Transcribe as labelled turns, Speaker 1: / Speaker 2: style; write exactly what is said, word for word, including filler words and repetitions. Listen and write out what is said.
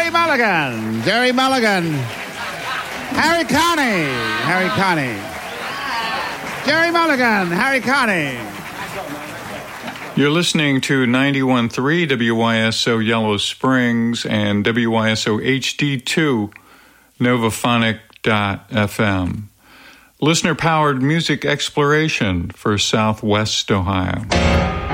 Speaker 1: Jerry Mulligan, Jerry Mulligan. Harry Coney, Harry Coney. Jerry Mulligan, Harry Coney.
Speaker 2: You're listening to ninety-one point three W Y S O Yellow Springs and W Y S O H D two Novaphonic dot F M. Listener-powered music exploration for Southwest Ohio.